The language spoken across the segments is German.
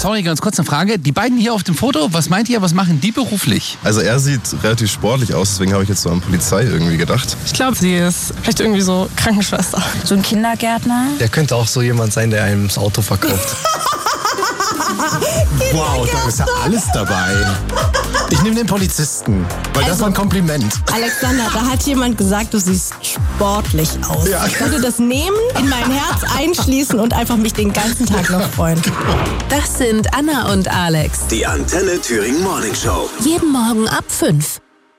sorry, ganz kurz eine Frage. Die beiden hier auf dem Foto, was meint ihr, was machen die beruflich? Also er sieht relativ sportlich aus, deswegen habe ich jetzt so an Polizei irgendwie gedacht. Ich glaube, sie ist vielleicht irgendwie so Krankenschwester. So ein Kindergärtner. Der könnte auch so jemand sein, der einem das Auto verkauft. Wow, da ist ja alles dabei. Ich nehme den Polizisten, weil das war ein Kompliment. Alexander, da hat jemand gesagt, du siehst sportlich aus. Ja. Ich würde das nehmen, in mein Herz einschließen und einfach mich den ganzen Tag noch freuen. Das sind Anna und Alex. Die Antenne Thüringen Morning Show. Jeden Morgen ab 5.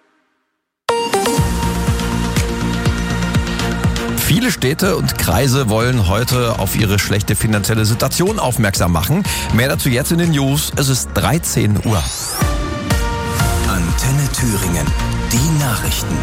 Viele Städte und Kreise wollen heute auf ihre schlechte finanzielle Situation aufmerksam machen. Mehr dazu jetzt in den News. Es ist 13 Uhr. Antenne Thüringen. Die Nachrichten.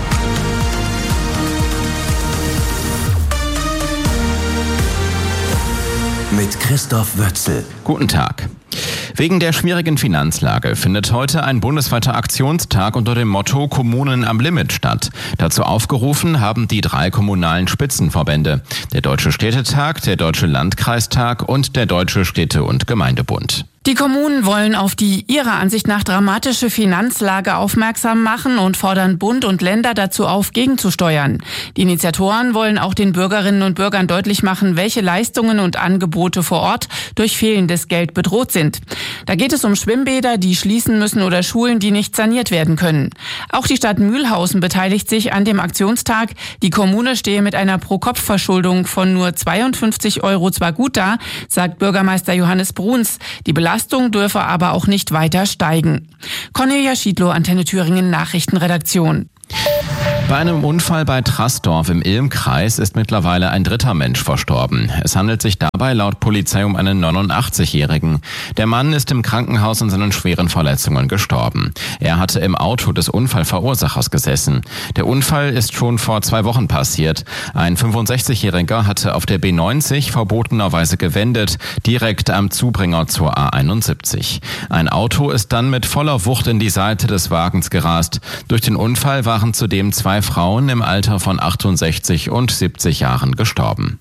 Mit Christoph Wötzel. Guten Tag. Wegen der schwierigen Finanzlage findet heute ein bundesweiter Aktionstag unter dem Motto Kommunen am Limit statt. Dazu aufgerufen haben die 3 kommunalen Spitzenverbände: der Deutsche Städtetag, der Deutsche Landkreistag und der Deutsche Städte- und Gemeindebund. Die Kommunen wollen auf die ihrer Ansicht nach dramatische Finanzlage aufmerksam machen und fordern Bund und Länder dazu auf, gegenzusteuern. Die Initiatoren wollen auch den Bürgerinnen und Bürgern deutlich machen, welche Leistungen und Angebote vor Ort durch fehlendes Geld bedroht sind. Da geht es um Schwimmbäder, die schließen müssen, oder Schulen, die nicht saniert werden können. Auch die Stadt Mühlhausen beteiligt sich an dem Aktionstag. Die Kommune stehe mit einer Pro-Kopf-Verschuldung von nur 52 € zwar gut da, sagt Bürgermeister Johannes Bruns. Die Belastung dürfe aber auch nicht weiter steigen. Cornelia Schiedlow, Antenne Thüringen Nachrichtenredaktion. Bei einem Unfall bei Traßdorf im Ilm-Kreis ist mittlerweile ein dritter Mensch verstorben. Es handelt sich dabei laut Polizei um einen 89-Jährigen. Der Mann ist im Krankenhaus an seinen schweren Verletzungen gestorben. Er hatte im Auto des Unfallverursachers gesessen. Der Unfall ist schon vor 2 Wochen passiert. Ein 65-Jähriger hatte auf der B90 verbotenerweise gewendet, direkt am Zubringer zur A71. Ein Auto ist dann mit voller Wucht in die Seite des Wagens gerast. Durch den Unfall waren zudem 2 Frauen im Alter von 68 und 70 Jahren gestorben.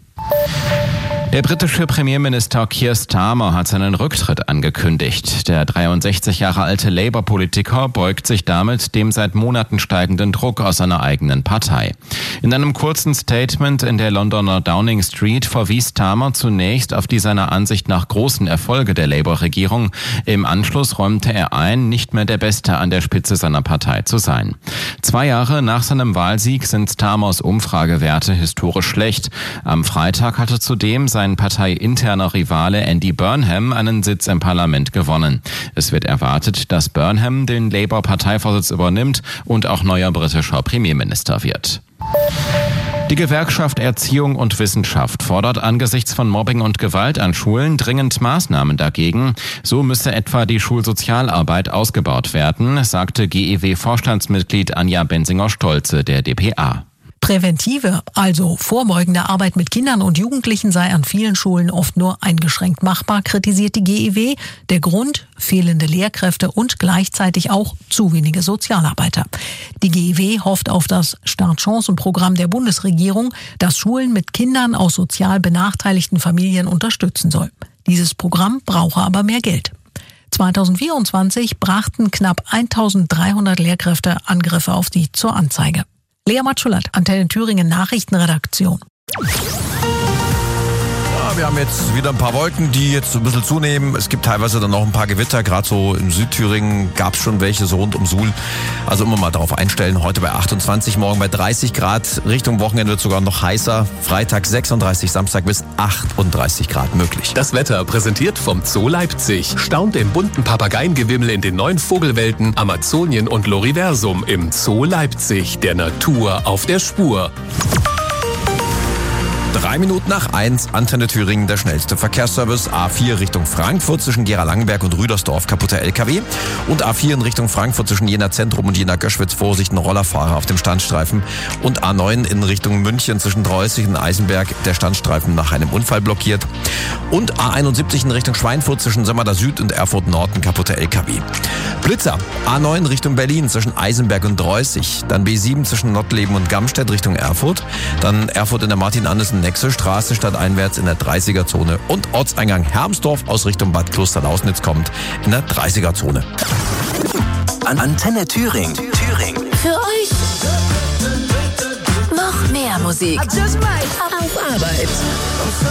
Der britische Premierminister Keir Starmer hat seinen Rücktritt angekündigt. Der 63 Jahre alte Labour-Politiker beugt sich damit dem seit Monaten steigenden Druck aus seiner eigenen Partei. In einem kurzen Statement in der Londoner Downing Street verwies Starmer zunächst auf die seiner Ansicht nach großen Erfolge der Labour-Regierung. Im Anschluss räumte er ein, nicht mehr der Beste an der Spitze seiner Partei zu sein. 2 Jahre nach seinem Wahlsieg sind Starmers Umfragewerte historisch schlecht. Am Freitag hatte zudem sein parteiinterner Rivale Andy Burnham einen Sitz im Parlament gewonnen. Es wird erwartet, dass Burnham den Labour-Parteivorsitz übernimmt und auch neuer britischer Premierminister wird. Die Gewerkschaft Erziehung und Wissenschaft fordert angesichts von Mobbing und Gewalt an Schulen dringend Maßnahmen dagegen. So müsse etwa die Schulsozialarbeit ausgebaut werden, sagte GEW-Vorstandsmitglied Anja Bensinger-Stolze der dpa. Präventive, also vorbeugende Arbeit mit Kindern und Jugendlichen sei an vielen Schulen oft nur eingeschränkt machbar, kritisiert die GEW. Der Grund: fehlende Lehrkräfte und gleichzeitig auch zu wenige Sozialarbeiter. Die GEW hofft auf das Startchancenprogramm der Bundesregierung, das Schulen mit Kindern aus sozial benachteiligten Familien unterstützen soll. Dieses Programm brauche aber mehr Geld. 2024 brachten knapp 1300 Lehrkräfte Angriffe auf sie zur Anzeige. Lea Matschulat, Antenne Thüringen Nachrichtenredaktion. Wir haben jetzt wieder ein paar Wolken, die jetzt ein bisschen zunehmen. Es gibt teilweise dann noch ein paar Gewitter. Gerade so in Südthüringen gab es schon welche, so rund um Suhl. Also immer mal darauf einstellen. Heute bei 28, morgen bei 30 Grad. Richtung Wochenende wird sogar noch heißer. Freitag 36, Samstag bis 38 Grad möglich. Das Wetter präsentiert vom Zoo Leipzig. Staunt im bunten Papageiengewimmel in den 9 Vogelwelten Amazonien und Loriversum im Zoo Leipzig. Der Natur auf der Spur. 3 Minuten nach 1, Antenne Thüringen, der schnellste Verkehrsservice. A4 Richtung Frankfurt zwischen Gera-Langenberg und Rüdersdorf, kaputter LKW. Und A4 in Richtung Frankfurt zwischen Jena Zentrum und Jena Göschwitz, Vorsicht, ein Rollerfahrer auf dem Standstreifen. Und A9 in Richtung München zwischen Dreußig und Eisenberg, der Standstreifen nach einem Unfall blockiert. Und A71 in Richtung Schweinfurt zwischen Sömmerda Süd und Erfurt Nord, ein kaputter LKW. Blitzer, A9 Richtung Berlin zwischen Eisenberg und Dreußig. Dann B7 zwischen Nottleben und Gamstedt Richtung Erfurt. Dann Erfurt in der Martin-Andersen Nexestraße stadteinwärts in der 30er-Zone und Ortseingang Hermsdorf aus Richtung Bad Klosternaußnitz kommt in der 30er-Zone. Antenne Thüringen. Für euch noch mehr Musik auf Arbeit.